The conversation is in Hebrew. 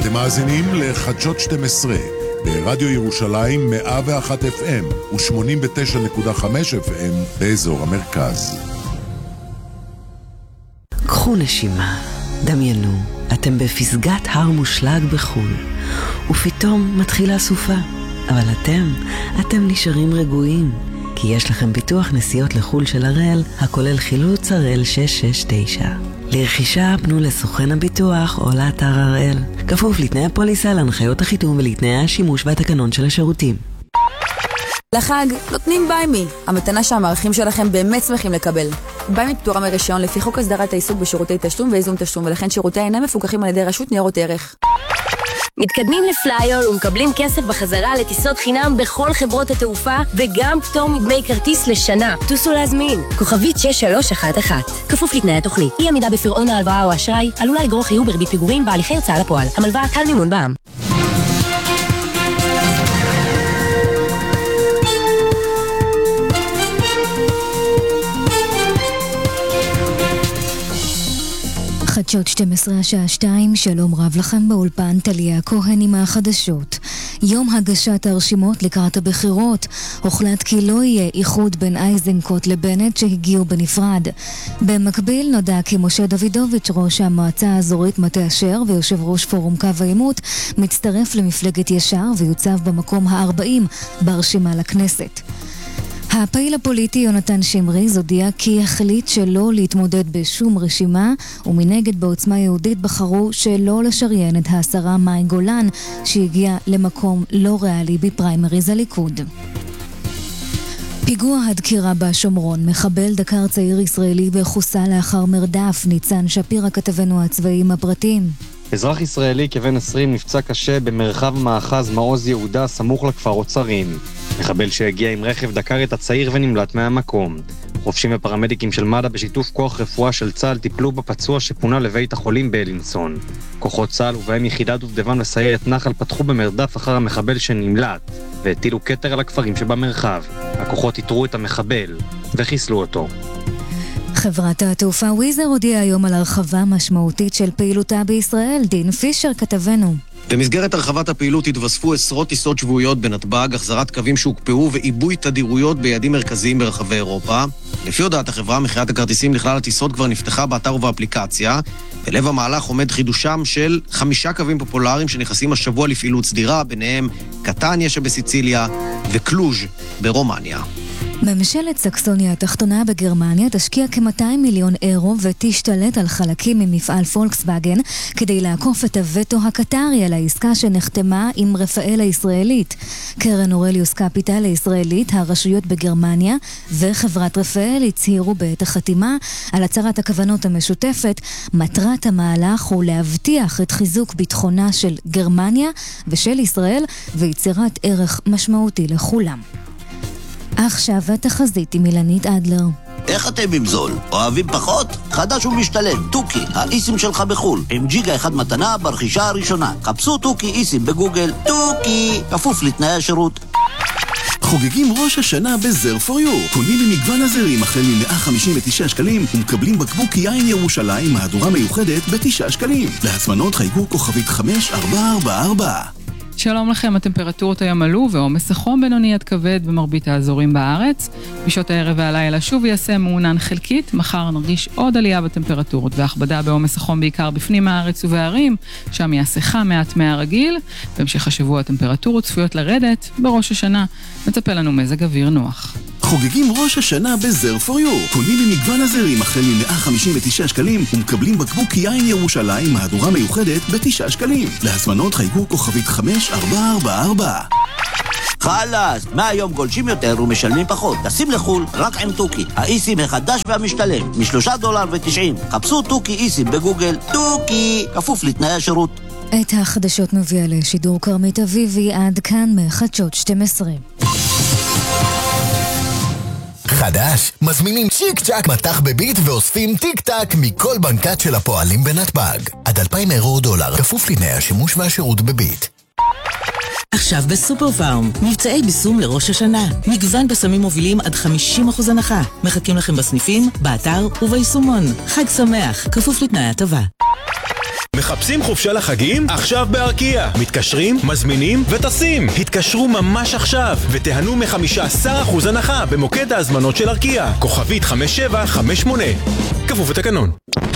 אתם מאזינים לחדשות 12 ברדיו ירושלים 101 FM ו-89.5 FM באזור המרכז. קחו נשימה, דמיינו, אתם בפסגת הר מושלג בחול, ופתאום מתחילה סופה, אבל אתם נשארים רגועים, כי יש לכם ביטוח נסיעות לחול של הראל, הכולל חילוץ הראל 669. לרכישה פנו לסוכן הביטוח או לאתר הראל, כפוף לתנאי הפוליסה, להנחיות החיתום ולתנאי השימוש והתקנון של השירותים. לחג נותנים ביימי, המתנה שהמערכים שלכם באמת שמחים לקבל. ביימי פטורה מרישיון לפי חוק הסדרת העיסוק בשירותי תשלום וייזום תשלום, ולכן שירותיה אינם מפוקחים על ידי רשות ניירות ערך. מתקדמים לפלייר ומקבלים כסף בחזרה לטיסות חינם בכל חברות התעופה, וגם פטור מדמי כרטיס לשנה. טוסו להזמין, כוכבית 6311. כפוף לתנאי התוכנית. אי עמידה בפירעון ההלוואה או אשראי עלולה לגרור חיוב בריבית פיגורים בהליכי הוצאה לפועל. המלווה קל מימון בע"מ. חדשות 12 השעה 2, שלום רב לכם באולפן, טליה כהן עם החדשות. יום הגשת הרשימות לקראת הבחירות, הוחלט כי לא יהיה איחוד בין אייזנקוט לבנט שהגיעו בנפרד. במקביל נודע כי משה דוידוביץ', ראש המועצה האזורית מטה אשר ויושב ראש פורום קו העימות, מצטרף למפלגת ישר ויוצב במקום ה-40 ברשימה לכנסת. הפעיל הפוליטי יונתן שמריז הודיע כי החליט שלא להתמודד בשום רשימה, ומנגד בעוצמה יהודית בחרו שלא לשריין את השרה מאי גולן שהגיעה למקום לא ריאלי בפריימריז הליכוד. פיגוע הדקירה בשומרון, מחבל דקר צעיר ישראלי וחוסה לאחר מרדף. ניצן שפירא כתבנו הצבאיים הפרטיים. אזרח ישראלי כבן 20 נפצע קשה במרחב מאחז מעוז יהודה סמוך לכפר אוצרים. מחבל שהגיע עם רכב דקר את הצעיר ונמלט מהמקום. חופשים ופרמדיקים של מד"א בשיתוף כוח רפואה של צה"ל טיפלו בפצוע שפונה לבית החולים באלינסון. כוחות צה"ל ובהם יחידת דובדבן וסיירת נחל פתחו במרדף אחר המחבל שנמלט והטילו כתר על הכפרים שבמרחב. הכוחות איתרו את המחבל וחיסלו אותו. חברת התעופה וויזר הודיעה היום על הרחבה משמעותית של פעילותה בישראל. דין פישר כתבנו. במסגרת הרחבת הפעילות התווספו עשרות טיסות שבועיות בנתב"ג, החזרת קווים שהוקפאו ועיבוי תדירויות ביעדים מרכזיים ברחבי אירופה. לפי הודעת החברה, מכירת הכרטיסים לכלל הטיסות כבר נפתחה באתר ובאפליקציה, בלב המהלך עומד חידושם של 5 קווים פופולריים שנכנסים השבוע לפעילות סדירה, ביניהם קטניה שבסיציליה וקלוז' ברומניה. ממשלת סקסוניה התחתונה בגרמניה תשקיע כ-200 מיליון אירו ותשתלט על חלקים ממפעל פולקסווגן כדי לעקוף את הווטו הקטרי על העסקה שנחתמה עם רפאל הישראלית. קרן אורליוס קפיטל הישראלית, הרשויות בגרמניה וחברת רפאל הצהירו בעת החתימה על הצהרת הכוונות המשותפת. מטרת המהלך הוא להבטיח את חיזוק ביטחונה של גרמניה ושל ישראל ויצירת ערך משמעותי לכולם. עכשיו התחזית עם אילנית אדלר. איך אתם עם זול? אוהבים פחות? חדש ומשתלם, טוקי, האיסים שלך בחול, עם ג'יגה אחד מתנה ברכישה הראשונה. חפשו טוקי איסים בגוגל, טוקי, כפוף לתנאי השירות. חוגגים ראש השנה בזר פור יו. קונים ממגוון הזרים החל מ-159 שקלים ומקבלים בקבוק יין ירושלים מהדורה מיוחדת ב9 שקלים. להזמנות חייגו כוכבית 5444. שלום לכם, הטמפרטורות היום עלו ועומס החום בינוני עד כבד במרבית האזורים בארץ. בשעות הערב והלילה שוב יעשה מעונן חלקית, מחר נרגיש עוד עלייה בטמפרטורות והכבדה בעומס החום בעיקר בפנים הארץ ובערים, שם יעשה חם מעט מהרגיל. בהמשך השבוע הטמפרטורות צפויות לרדת, בראש השנה מצפה לנו מזג אוויר נוח. חוגגים ראש השנה בזר פור יו. קונים ממגוון הזרים החל מ-159 שקלים ומקבלים בקבוק יין ירושלים מהדורה מיוחדת ב9 שקלים. להזמנות חייגו כוכבית 5444. חלאס, מהיום גולשים יותר ומשלמים פחות. טסים לחול רק עם טוקי, האיסים החדש והמשתלם, $3.90. חפשו טוקי איסים בגוגל, טוקי, כפוף לתנאי השירות. את החדשות מביאה לשידור כרמית אביבי, עד כאן מחדשות 12. חדש, מזמינים צ'יק צ'ק מטח בביט ואוספים טיק טק מכל בנקת של הפועלים בנתב"ג. עד 2,000 אירו או דולר, כפוף לתנאי השימוש והשירות בביט. עכשיו בסופר פארם, מבצעי ביסום לראש השנה. מגוון בשמים מובילים עד 50% הנחה. מחכים לכם בסניפים, באתר וביישומון. חג שמח, כפוף לתנאי הטבה. מחפשים חופשה לחגים? עכשיו בארקיע. מתקשרים, מזמינים וטסים. התקשרו ממש עכשיו ותיהנו מ-15% הנחה במוקד ההזמנות של ארקיע. כוכבית 5758. כפוף לתקנון.